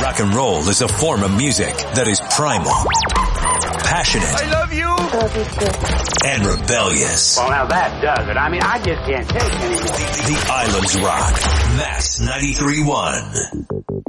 Rock and roll is a form of music that is primal, passionate, I love you, and rebellious. Well, now that does it. I mean, I just can't take anymore. The Islands Rock. Mass 93.1.